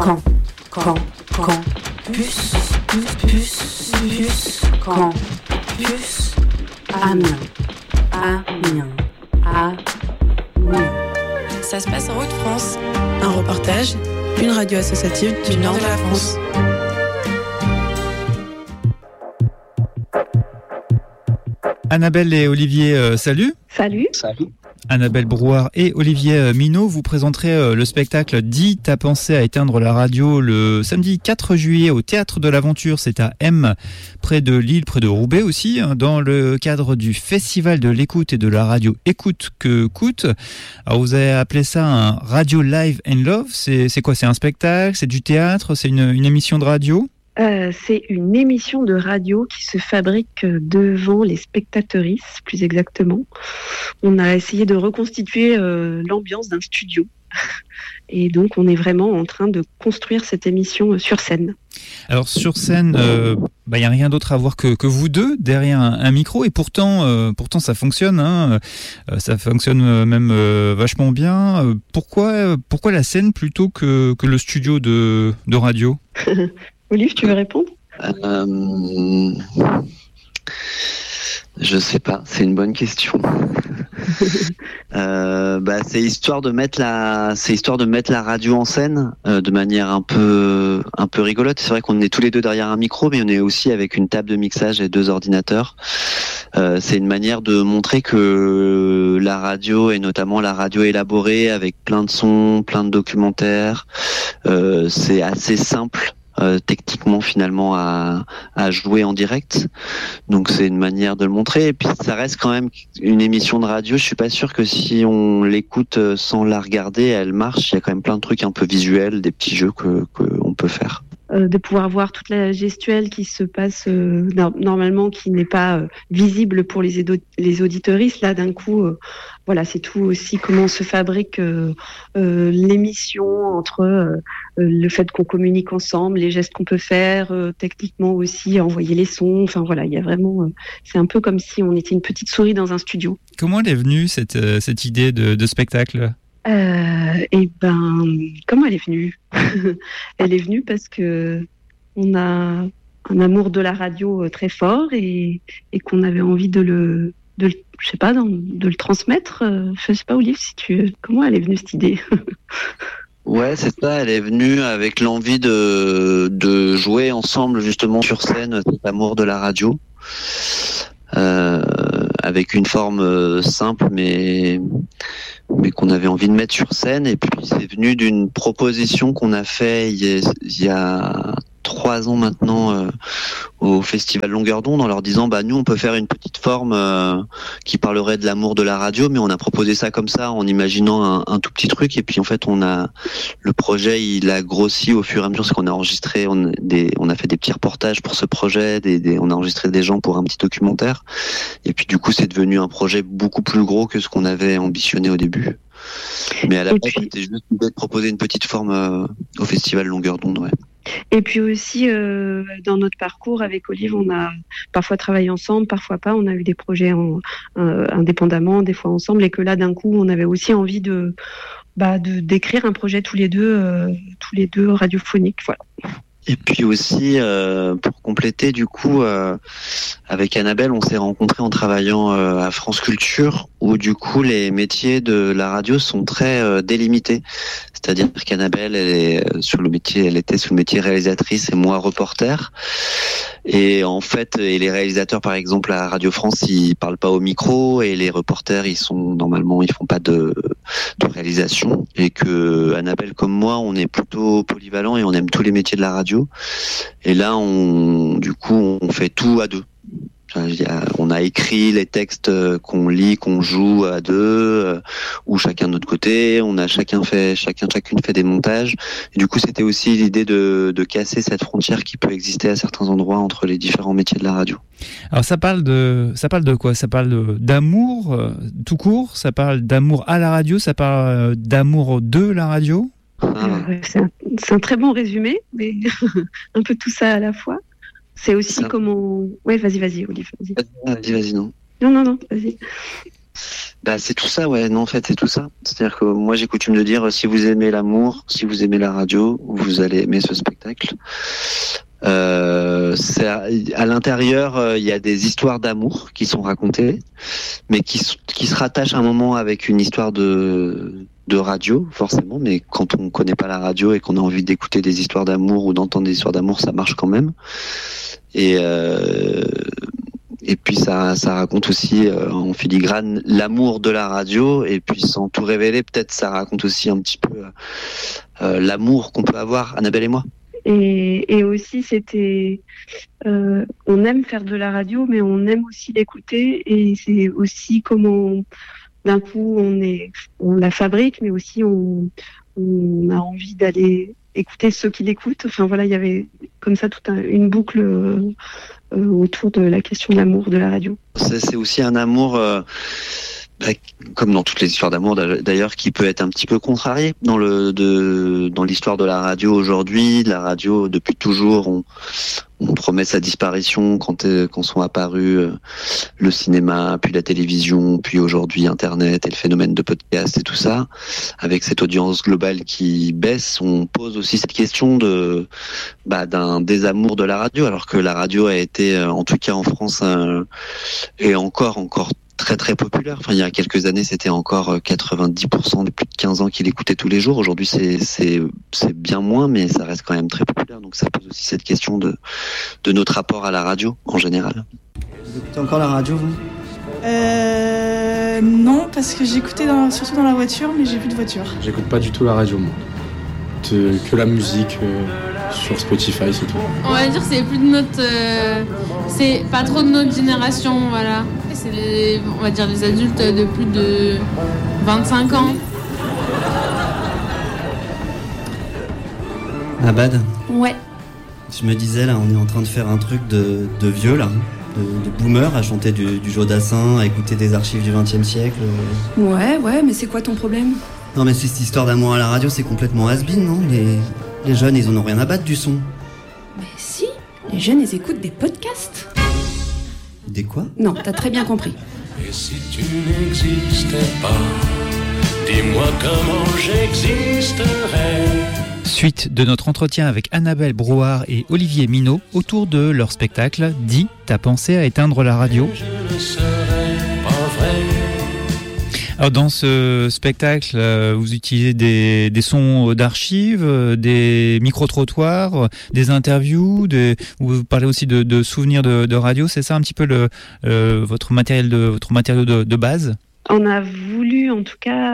Campus Amiens. Ça se passe en Hauts-de-France. Un reportage, une radio associative du nord de la France. Annabelle et Olivier, salut. Salut. Annabelle Brouard et Olivier Minot, vous présenterez le spectacle dit « T'as pensé à éteindre la radio » le samedi 4 juillet au Théâtre de l'Aventure, c'est à M, près de Lille, près de Roubaix aussi, dans le cadre du Festival de l'écoute et de la radio Écoute que coûte. Alors vous avez appelé ça un Radio Live and Love, c'est quoi? C'est un spectacle, c'est du théâtre, c'est une émission de radio? C'est une émission de radio qui se fabrique devant les spectatrices, plus exactement. On a essayé de reconstituer l'ambiance d'un studio. Et donc, on est vraiment en train de construire cette émission sur scène. Alors, sur scène, y a rien d'autre à voir que vous deux derrière un micro. Et pourtant ça fonctionne. Hein. Ça fonctionne même vachement bien. Pourquoi la scène plutôt que le studio de radio? Olive, tu veux répondre? Je sais pas, c'est une bonne question. C'est histoire de mettre la radio en scène de manière un peu rigolote. C'est vrai qu'on est tous les deux derrière un micro, mais on est aussi avec une table de mixage et 2 ordinateurs. C'est une manière de montrer que la radio, et notamment la radio élaborée avec plein de sons, plein de documentaires, c'est assez simple. Techniquement finalement à jouer en direct, donc c'est une manière de le montrer. Et puis ça reste quand même une émission de radio. Je suis pas sûr que si on l'écoute sans la regarder elle marche. Il y a quand même plein de trucs un peu visuels, des petits jeux que on peut faire. De pouvoir voir toute la gestuelle qui se passe normalement, qui n'est pas visible pour les auditeuristes. Là, d'un coup, c'est tout aussi comment se fabrique l'émission, entre le fait qu'on communique ensemble, les gestes qu'on peut faire, techniquement aussi, envoyer les sons. Enfin voilà, il y a vraiment... c'est un peu comme si on était une petite souris dans un studio. Comment elle est venue, cette idée de spectacle ? Comment elle est venue? Elle est venue parce que on a un amour de la radio très fort et qu'on avait envie de le transmettre. Je sais pas, Olive, comment elle est venue cette idée? Ouais, c'est ça, elle est venue avec l'envie de jouer ensemble justement sur scène cet amour de la radio. Avec une forme simple mais qu'on avait envie de mettre sur scène. Et puis c'est venu d'une proposition qu'on a fait il y a 3 ans maintenant au Festival Longueur d'onde, en leur disant nous on peut faire une petite forme qui parlerait de l'amour de la radio, mais on a proposé ça comme ça en imaginant un tout petit truc. Et puis en fait le projet il a grossi au fur et à mesure, parce qu'on a enregistré, on a fait des petits reportages pour ce projet, on a enregistré des gens pour un petit documentaire, et puis du coup c'est devenu un projet beaucoup plus gros que ce qu'on avait ambitionné au début. Mais à la base c'était juste de proposer une petite forme au Festival Longueur d'onde. Ouais. Et puis aussi, dans notre parcours avec Olive, on a parfois travaillé ensemble, parfois pas. On a eu des projets indépendamment, des fois ensemble, et que là, d'un coup, on avait aussi envie d'écrire un projet tous les deux radiophonique. Voilà. Et puis aussi, pour compléter, du coup, avec Annabelle, on s'est rencontrés en travaillant à France Culture, où du coup les métiers de la radio sont très délimités. C'est-à-dire qu'Annabelle, elle était sur le métier réalisatrice et moi reporter. Et en fait, les réalisateurs, par exemple, à Radio France, ils parlent pas au micro, et les reporters, ils font pas de réalisation. Et que Annabelle, comme moi, on est plutôt polyvalent et on aime tous les métiers de la radio. Et là, on fait tout à deux. On a écrit les textes qu'on lit, qu'on joue à deux, ou chacun de notre côté. Chacune fait des montages. Et du coup, c'était aussi l'idée de casser cette frontière qui peut exister à certains endroits entre les différents métiers de la radio. Alors ça parle de quoi? Ça parle d'amour tout court. Ça parle d'amour à la radio. Ça parle d'amour de la radio. C'est un très bon résumé, mais un peu tout ça à la fois. C'est aussi comment... Ouais, vas-y, Olive. Vas-y, non. Non, vas-y. C'est tout ça, ouais. Non, en fait, c'est tout ça. C'est-à-dire que moi, j'ai coutume de dire, si vous aimez l'amour, si vous aimez la radio, vous allez aimer ce spectacle. À l'intérieur, il y a des histoires d'amour qui sont racontées, mais qui se rattachent à un moment avec une histoire de radio, forcément. Mais quand on connaît pas la radio et qu'on a envie d'écouter des histoires d'amour ou d'entendre des histoires d'amour, ça marche quand même. Et puis ça raconte aussi en filigrane l'amour de la radio, et puis sans tout révéler, peut-être ça raconte aussi un petit peu l'amour qu'on peut avoir, Annabelle et moi. Et aussi, c'était, on aime faire de la radio, mais on aime aussi l'écouter, et c'est aussi comment, d'un coup, on la fabrique, mais aussi on a envie d'aller écouter ceux qui l'écoutent. Enfin voilà, il y avait comme ça toute une boucle autour de la question de l'amour de la radio. C'est aussi un amour, comme dans toutes les histoires d'amour d'ailleurs, qui peut être un petit peu contrarié dans l'histoire de la radio aujourd'hui. La radio, depuis toujours, on promet sa disparition quand sont apparus le cinéma, puis la télévision, puis aujourd'hui Internet et le phénomène de podcast et tout ça. Avec cette audience globale qui baisse, on pose aussi cette question d'un désamour de la radio, alors que la radio a été, en tout cas en France, et encore très très populaire. Enfin, il y a quelques années, c'était encore 90% des plus de 15 ans qui l'écoutaient tous les jours. Aujourd'hui, c'est bien moins, mais ça reste quand même très populaire. Donc ça pose aussi cette question de notre rapport à la radio en général. Vous écoutez encore la radio, vous ? Non, parce que j'écoutais surtout dans la voiture, mais j'ai plus de voiture. J'écoute pas du tout la radio, moi. Que la musique sur Spotify, c'est tout. On va dire que c'est plus de notre... c'est pas trop de notre génération, voilà. C'est on va dire les adultes de plus de 25 ans. Abad ? Ouais. Je me disais, là, on est en train de faire un truc de vieux, là. De boomer, à chanter du Jodassin, à écouter des archives du XXe siècle. Ouais, mais c'est quoi ton problème ? Non, mais cette histoire d'amour à la radio, c'est complètement has-been, non ? Les jeunes, ils en ont rien à battre du son. Mais si, les jeunes, ils écoutent des podcasts. Des quoi ? Non, t'as très bien compris. Et si tu n'existais pas, dis-moi comment j'existerais. Suite de notre entretien avec Annabelle Brouard et Olivier Minot autour de leur spectacle « Dis, t'as pensé à éteindre la radio ?» Je ne serais pas vrai. Alors dans ce spectacle, vous utilisez des sons d'archives, des micro-trottoirs, des interviews, vous parlez aussi de souvenirs de radio. C'est ça un petit peu votre matériau de base ? On a voulu en tout cas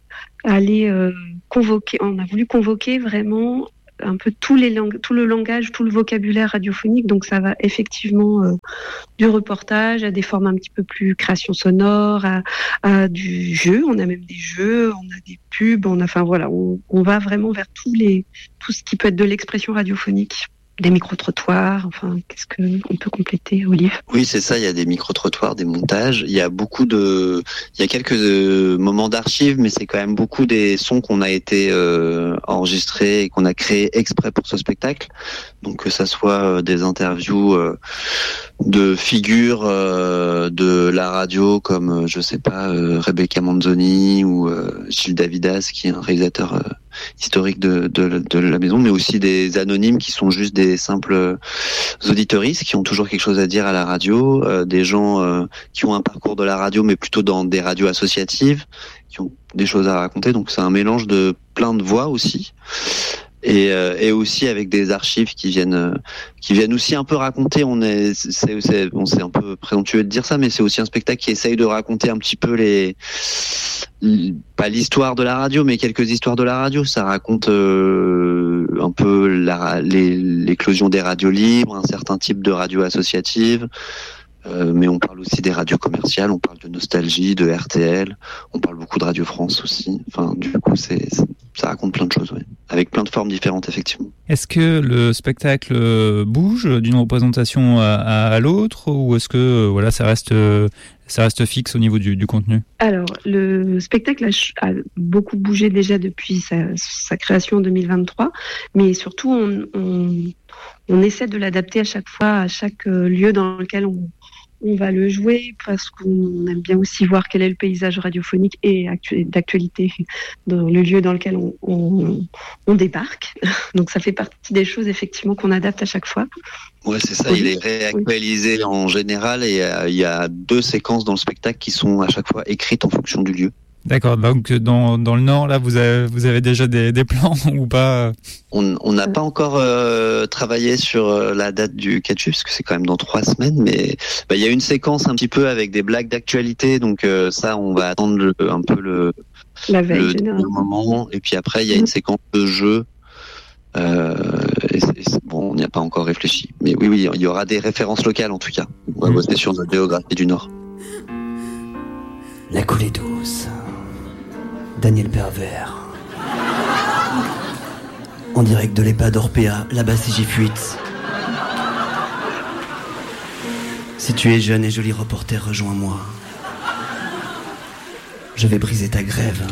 convoquer vraiment un peu tout le langage, tout le vocabulaire radiophonique. Donc ça va effectivement du reportage à des formes un petit peu plus création sonore, à du jeu. On a même des jeux, on a des pubs, on va vraiment vers tout ce qui peut être de l'expression radiophonique. Des micro-trottoirs, enfin, qu'est-ce qu'on peut compléter, Olive ? Oui, c'est ça, il y a des micro-trottoirs, des montages, il y a quelques moments d'archives, mais c'est quand même beaucoup des sons qu'on a été enregistrés et qu'on a créés exprès pour ce spectacle. Donc que ça soit des interviews de figures de la radio comme, Rebecca Manzoni ou Gilles Davidas, qui est un réalisateur historique de la maison, mais aussi des anonymes qui sont juste des simples auditeuristes qui ont toujours quelque chose à dire à la radio, des gens qui ont un parcours de la radio mais plutôt dans des radios associatives, qui ont des choses à raconter. Donc c'est un mélange de plein de voix aussi. Et aussi avec des archives qui viennent aussi un peu raconter. C'est un peu présomptueux de dire ça, mais c'est aussi un spectacle qui essaye de raconter un petit peu pas l'histoire de la radio, mais quelques histoires de la radio. Ça raconte un peu l'éclosion des radios libres, un certain type de radio associative. Mais on parle aussi des radios commerciales, on parle de Nostalgie, de RTL, on parle beaucoup de Radio France aussi. Enfin, du coup, ça raconte plein de choses, ouais. Avec plein de formes différentes, effectivement. Est-ce que le spectacle bouge d'une représentation à l'autre, ou est-ce que ça reste fixe au niveau du contenu ? Alors, le spectacle a beaucoup bougé déjà depuis sa création en 2023, mais surtout on essaie de l'adapter à chaque fois, à chaque lieu dans lequel on va le jouer parce qu'on aime bien aussi voir quel est le paysage radiophonique et d'actualité dans le lieu dans lequel on débarque. Donc ça fait partie des choses effectivement qu'on adapte à chaque fois. Ouais, c'est ça, il est réactualisé en général et il y a 2 séquences dans le spectacle qui sont à chaque fois écrites en fonction du lieu. D'accord, donc dans le Nord, là, vous avez déjà des plans ou pas? On n'a pas encore travaillé sur la date du 4 juillet, parce que c'est quand même dans 3 semaines, mais il y a une séquence un petit peu avec des blagues d'actualité, donc ça, on va attendre un peu la veille, le moment, et puis après, il y a une séquence de jeu. On n'y a pas encore réfléchi, mais oui, il y aura des références locales en tout cas. On va bosser sur notre géographie du Nord. La coulée douce. Daniel Pervers. En direct de l'EHPAD Orpea, là-bas c'est J-Fuite. Si tu es jeune et joli reporter, rejoins-moi. Je vais briser ta grève.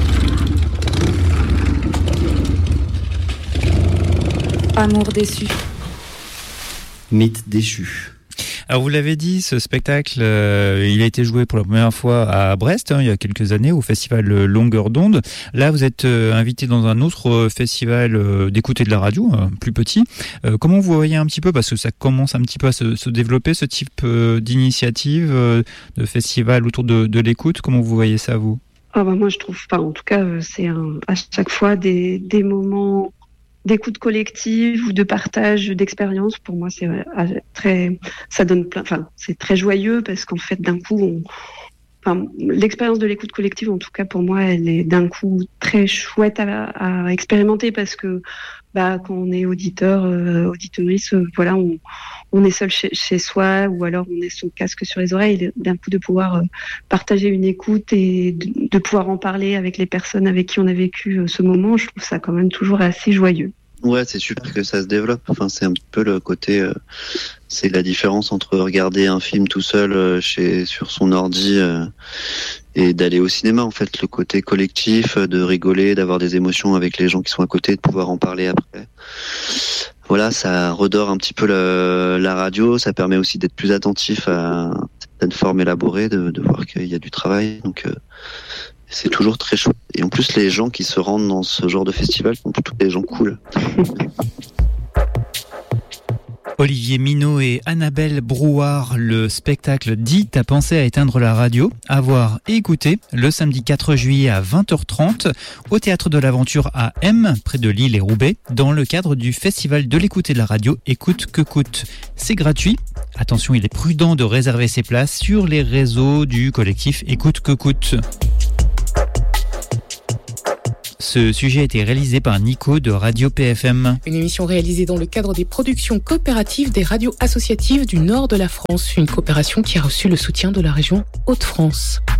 Amour déçu. Mythe déchu. Alors vous l'avez dit, ce spectacle, il a été joué pour la première fois à Brest, il y a quelques années, au festival Longueur d'onde. Là, vous êtes invité dans un autre festival d'écouter de la radio, plus petit. Comment vous voyez un petit peu, parce que ça commence un petit peu à se développer, ce type d'initiative, de festival autour de l'écoute. Comment vous voyez ça, vous? Moi, je trouve pas. En tout cas, c'est à chaque fois des moments d'écoute collective ou de partage d'expérience. Pour moi, c'est ça donne plein. C'est très joyeux parce qu'en fait, d'un coup, l'expérience de l'écoute collective, en tout cas pour moi, elle est d'un coup très chouette à expérimenter parce que quand on est auditeur, auditrice, on est seul chez soi ou alors on est son casque sur les oreilles. D'un coup, de pouvoir partager une écoute et de pouvoir en parler avec les personnes avec qui on a vécu ce moment, je trouve ça quand même toujours assez joyeux. Ouais, c'est super que ça se développe. C'est un petit peu le côté, c'est la différence entre regarder un film tout seul sur son ordi et d'aller au cinéma. En fait, le côté collectif, de rigoler, d'avoir des émotions avec les gens qui sont à côté, de pouvoir en parler après. Voilà, ça redore un petit peu la radio. Ça permet aussi d'être plus attentif à certaines formes élaborées, de voir qu'il y a du travail. Donc c'est toujours très chouette. Et en plus, les gens qui se rendent dans ce genre de festival sont plutôt des gens cool. Olivier Minot et Annabelle Brouard, le spectacle dit « T'as pensé à éteindre la radio ?» à voir et écouter le samedi 4 juillet à 20h30 au Théâtre de l'Aventure à M, près de Lille et Roubaix, dans le cadre du Festival de l'écoute et de la radio Écoute que coûte. C'est gratuit. Attention, il est prudent de réserver ses places sur les réseaux du collectif Écoute que coûte. Ce sujet a été réalisé par Nico de Radio PFM. Une émission réalisée dans le cadre des productions coopératives des radios associatives du nord de la France. Une coopération qui a reçu le soutien de la région Hauts-de-France.